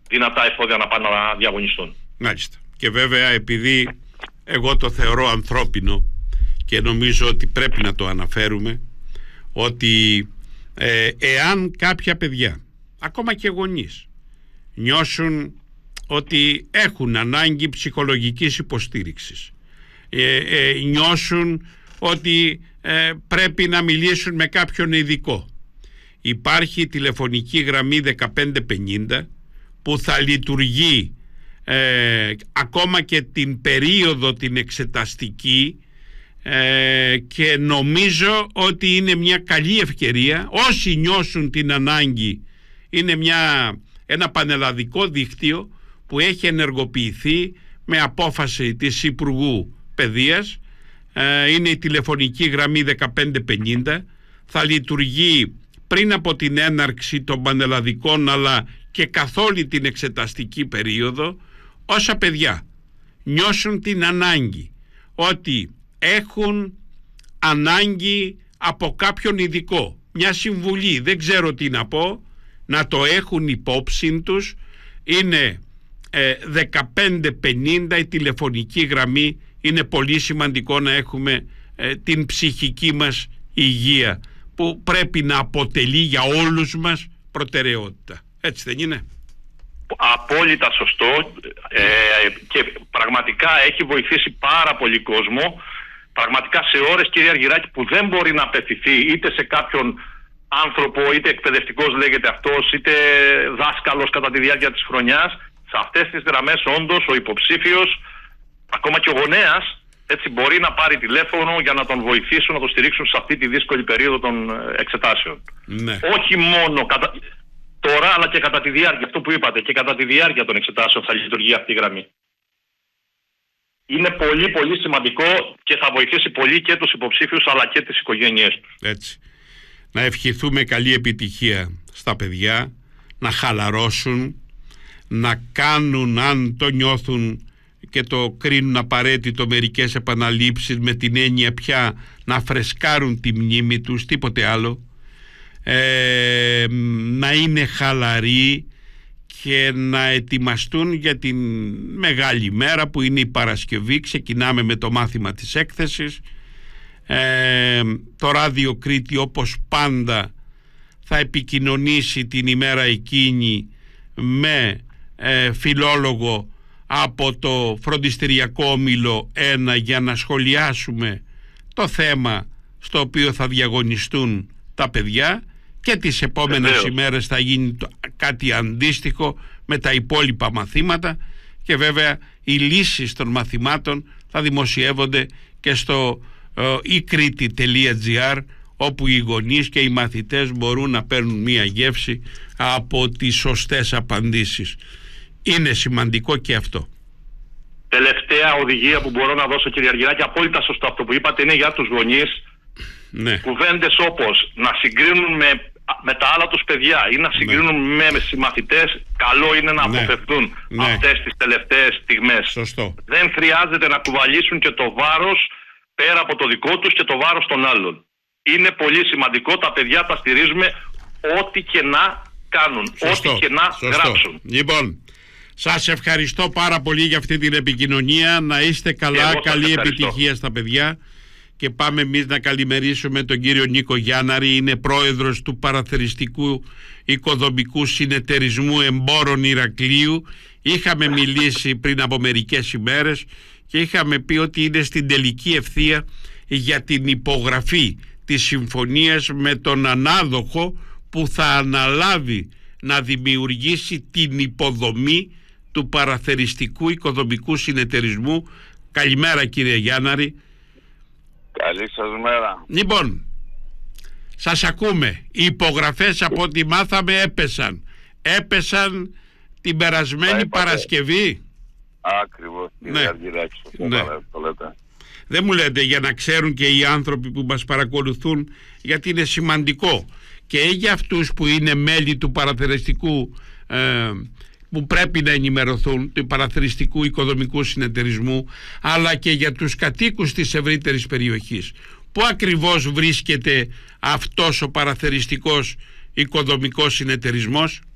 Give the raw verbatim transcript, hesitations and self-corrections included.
δυνατά εφόδια να πάνε να διαγωνιστούν. Μάλιστα. Και βέβαια, επειδή εγώ το θεωρώ ανθρώπινο και νομίζω ότι πρέπει να το αναφέρουμε, ότι ε, εάν κάποια παιδιά, ακόμα και γονείς, νιώσουν ότι έχουν ανάγκη ψυχολογικής υποστήριξης, ε, ε, νιώσουν ότι ε, πρέπει να μιλήσουν με κάποιον ειδικό, υπάρχει τηλεφωνική γραμμή δεκαπέντε πενήντα που θα λειτουργεί ε, ακόμα και την περίοδο την εξεταστική, ε, και νομίζω ότι είναι μια καλή ευκαιρία όσοι νιώσουν την ανάγκη. Είναι μια, ένα πανελλαδικό δίκτυο που έχει ενεργοποιηθεί με απόφαση της Υπουργού Παιδείας. ε, είναι η τηλεφωνική γραμμή δεκαπέντε πενήντα, θα λειτουργεί πριν από την έναρξη των πανελλαδικών αλλά και καθ' όλη την εξεταστική περίοδο. Όσα παιδιά νιώσουν την ανάγκη ότι έχουν ανάγκη από κάποιον ειδικό, μια συμβουλή, δεν ξέρω τι να πω, να το έχουν υπόψη τους. Είναι ε, δεκαπέντε πενήντα η τηλεφωνική γραμμή. Είναι πολύ σημαντικό να έχουμε ε, την ψυχική μας υγεία, που πρέπει να αποτελεί για όλους μας προτεραιότητα. Έτσι δεν είναι? Απόλυτα σωστό, ε, και πραγματικά έχει βοηθήσει πάρα πολύ κόσμο. Πραγματικά σε ώρες, κύριε Αργυράκη, που δεν μπορεί να απευθυνθεί είτε σε κάποιον άνθρωπο, είτε εκπαιδευτικός λέγεται αυτός, είτε δάσκαλος κατά τη διάρκεια της χρονιάς, σε αυτές τις γραμμές όντως ο υποψήφιος, ακόμα και ο γονέας, έτσι, μπορεί να πάρει τηλέφωνο για να τον βοηθήσουν, να τον στηρίξουν σε αυτή τη δύσκολη περίοδο των εξετάσεων. Ναι. Όχι μόνο κατά... τώρα, αλλά και κατά τη διάρκεια, αυτό που είπατε, και κατά τη διάρκεια των εξετάσεων θα λειτουργεί αυτή η γραμμή. Είναι πολύ πολύ σημαντικό και θα βοηθήσει πολύ και τους υποψήφιους αλλά και τις οικογένειές τους. Έτσι. Να ευχηθούμε καλή επιτυχία στα παιδιά, να χαλαρώσουν, να κάνουν, αν το νιώθουν και το κρίνουν απαραίτητο, μερικές επαναλήψεις, με την έννοια πια να φρεσκάρουν τη μνήμη τους, τίποτε άλλο. Ε, να είναι χαλαροί και να ετοιμαστούν για την μεγάλη μέρα που είναι η Παρασκευή. Ξεκινάμε με το μάθημα της έκθεσης. ε, το Ράδιο Κρήτη, όπως πάντα, θα επικοινωνήσει την ημέρα εκείνη με ε, φιλόλογο από το Φροντιστηριακό Όμιλο ένα για να σχολιάσουμε το θέμα στο οποίο θα διαγωνιστούν τα παιδιά, και τις επόμενες Βεβαίως. ημέρες θα γίνει το, κάτι αντίστοιχο με τα υπόλοιπα μαθήματα, και βέβαια οι λύσεις των μαθημάτων θα δημοσιεύονται και στο ε, e kriti τελεία gr, όπου οι γονείς και οι μαθητές μπορούν να παίρνουν μία γεύση από τις σωστές απαντήσεις. Είναι σημαντικό και αυτό. Τελευταία οδηγία που μπορώ να δώσω, κύριε Αργυράκη, απόλυτα σωστό αυτό που είπατε, είναι για τους γονείς. Ναι. Κουβέντες όπως να συγκρίνουν με, με τα άλλα τους παιδιά ή να συγκρίνουν ναι. με συμμαθητές, καλό είναι να ναι. αποφευθούν ναι. αυτές τις τελευταίες στιγμές. Σωστό. Δεν χρειάζεται να κουβαλήσουν και το βάρος πέρα από το δικό τους και το βάρος των άλλων. Είναι πολύ σημαντικό, τα παιδιά τα στηρίζουμε ό,τι και να κάνουν, Σωστό. ό,τι και να Σωστό. γράψουν. Λοιπόν, σας ευχαριστώ πάρα πολύ για αυτή την επικοινωνία. Να είστε καλά, καλή επιτυχία στα παιδιά. Και πάμε εμείς να καλημερίσουμε τον κύριο Νίκο Γιάνναρη. Είναι πρόεδρος του Παραθεριστικού Οικοδομικού Συνεταιρισμού Εμπόρων Ηρακλείου. Είχαμε μιλήσει πριν από μερικές ημέρες και είχαμε πει ότι είναι στην τελική ευθεία για την υπογραφή της συμφωνίας με τον ανάδοχο που θα αναλάβει να δημιουργήσει την υποδομή του Παραθεριστικού Οικοδομικού Συνεταιρισμού. Καλημέρα, κύριε Γιάνναρη. Καλή σας μέρα. Λοιπόν, σας ακούμε. Οι υπογραφές, από ό,τι μάθαμε, έπεσαν. Έπεσαν την περασμένη Παρασκευή. Ακριβώς, κύριε Αργυράκη. Ναι. Δεν μου λέτε, για να ξέρουν και οι άνθρωποι που μας παρακολουθούν, γιατί είναι σημαντικό και για αυτούς που είναι μέλη του Παραθεριστικού, ε, που πρέπει να ενημερωθούν, του Παραθεριστικού Οικοδομικού Συνεταιρισμού, αλλά και για τους κατοίκους της ευρύτερης περιοχής. Πού ακριβώς βρίσκεται αυτός ο Παραθεριστικός Οικοδομικός Συνεταιρισμός?